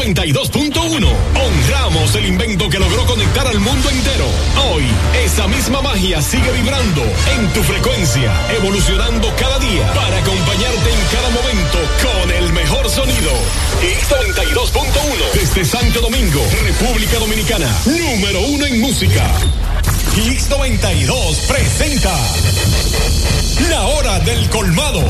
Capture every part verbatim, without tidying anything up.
noventa y dos punto uno. Honramos el invento que logró conectar al mundo entero. Hoy, esa misma magia sigue vibrando en tu frecuencia, evolucionando cada día para acompañarte en cada momento con el mejor sonido. X noventa y dos punto uno. Desde Santo Domingo, República Dominicana. Número uno en música. X noventa y dos presenta La Hora del Colmado.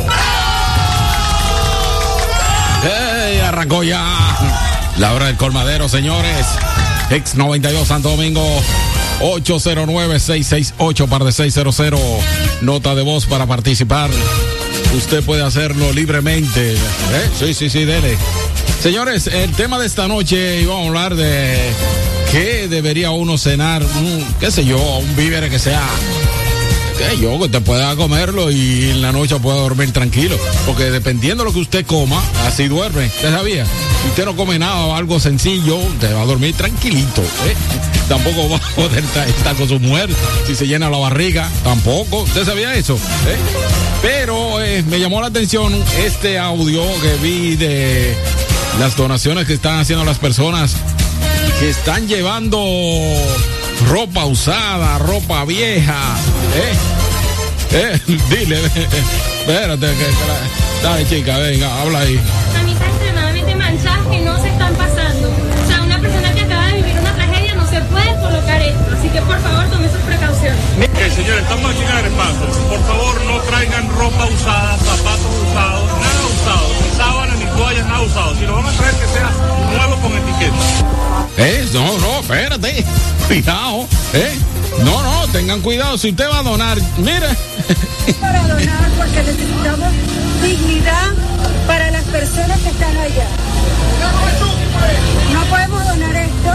¡Hey! Arrancó ya La Hora del Colmadero, señores. X noventa y dos Santo Domingo. ocho cero nueve, seis seis ocho, par de seis cero cero. Nota de voz para participar. Usted puede hacerlo libremente. ¿Eh? Sí, sí, sí, dele. Señores, el tema de esta noche íbamos a hablar de qué debería uno cenar, un, qué sé yo, un víver que sea, qué yo, que te pueda comerlo y en la noche pueda dormir tranquilo. Porque dependiendo de lo que usted coma, así duerme. ¿Usted sabía? Si usted no come nada o algo sencillo, usted va a dormir tranquilito. ¿eh? Tampoco va a poder estar con su mujer. Si se llena la barriga, tampoco. ¿Usted sabía eso? ¿eh? Pero eh, me llamó la atención este audio que vi de las donaciones que están haciendo las personas que están llevando ropa usada, ropa vieja. ¿Eh? ¿Eh? Dile, espérate, que, que la, dale chica, venga, habla ahí. Camisas extremadamente manchadas que no se están pasando. O sea, una persona que acaba de vivir una tragedia no se puede colocar esto. Así que por favor tome sus precauciones. Eh, señores, estamos aquí en Arepaso. Por favor, no traigan ropa usada, zapatos usados, nada usado, ni sábanas, ni toallas, nada usado. Si lo van a traer, que sea nuevo con etiqueta. Eh, no, no, espérate. Cuidado, eh. No, no, tengan cuidado. Si usted va a donar, mire. Para donar, porque necesitamos dignidad para las personas que están allá. No podemos donar esto,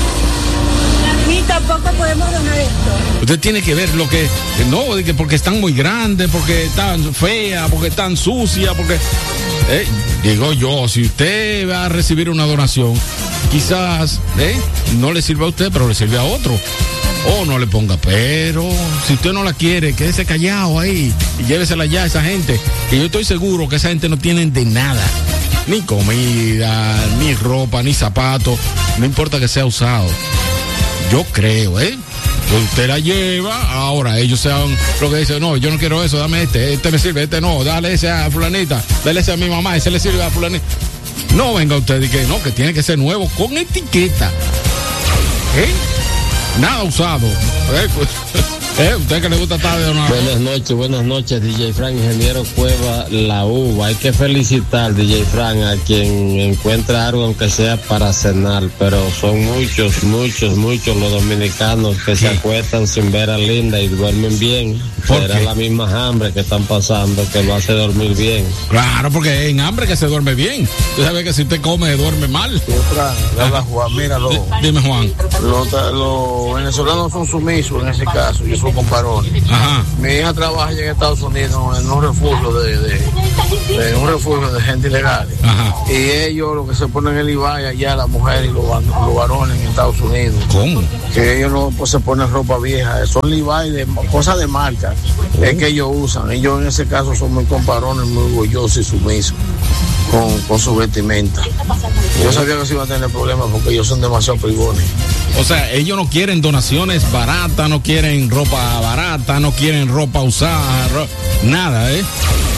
ni tampoco podemos donar esto. Usted tiene que ver lo que, no, porque están muy grandes, porque están feas, porque están sucias, porque, eh, digo yo, si usted va a recibir una donación, quizás, eh, no le sirva a usted, pero le sirve a otro. O no le ponga pero. Si usted no la quiere, quédese callado ahí y llévesela ya a esa gente. Que yo estoy seguro que esa gente no tienen de nada. Ni comida, ni ropa, ni zapatos. No importa que sea usado. Yo creo, ¿eh? Pues usted la lleva, ahora ellos sean lo que dicen, no, yo no quiero eso, dame este, este me sirve, este no, dale ese a fulanita, dale ese a mi mamá, ese le sirve a fulanita. No venga usted y que no, que tiene que ser nuevo con etiqueta. ¿Eh? Nada usado. ¿Eh? ¿Eh? ¿Usted que le gusta estar de una... Buenas noches, buenas noches, D J Frank, ingeniero Cueva, la uva. Hay que felicitar, D J Frank, a quien encuentra algo, aunque sea para cenar, pero son muchos, muchos, muchos los dominicanos que ¿Qué? se acuestan sin ver a Linda y duermen bien. Será la misma hambre que están pasando que lo hace dormir bien. Claro, porque en hambre que se duerme bien. Usted sabe que si usted come, duerme mal. Sí, Frank, habla Juan, míralo. D- dime, Juan. Los, los venezolanos son sumisos en ese caso, y son comparones. Ajá. Mi hija trabaja allá en Estados Unidos en un refugio de, de, de un refugio de gente ilegal. Ajá. Y ellos lo que se ponen el Ibai allá, las mujeres y los, los varones en Estados Unidos. ¿Cómo? Que ellos no pues, se ponen ropa vieja, son Levi's de cosas de marca. ¿Cómo? Es que ellos usan. Ellos en ese caso son muy comparones, muy orgullosos y sumisos con, con su vestimenta. Yo sabía que se iba a tener problemas porque ellos son demasiado privones. O sea, ellos no quieren donaciones baratas, no quieren ropa barata, no quieren ropa usada, ro- nada, ¿eh?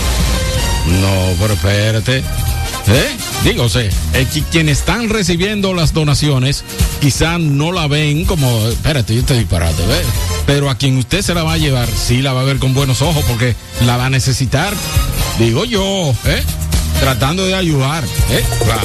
No, pero espérate. ¿Eh? Digo, o sea, eh, quienes están recibiendo las donaciones quizás no la ven como, espérate, yo estoy disparate, ¿ves? Pero a quien usted se la va a llevar, sí la va a ver con buenos ojos porque la va a necesitar, digo yo, ¿eh? Tratando de ayudar, ¿eh? Claro.